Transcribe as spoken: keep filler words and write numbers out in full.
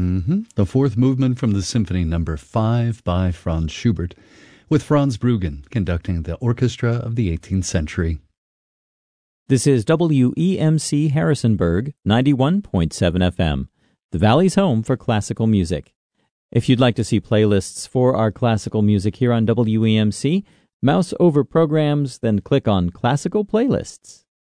Mm-hmm. The fourth movement from the Symphony Number Five by Franz Schubert, with Franz Bruggen conducting the orchestra of the eighteenth century. This is W E M C Harrisonburg, ninety-one point seven F M, the Valley's home for classical music. If you'd like to see playlists for our classical music here on W E M C, mouse over programs, then click on Classical Playlists.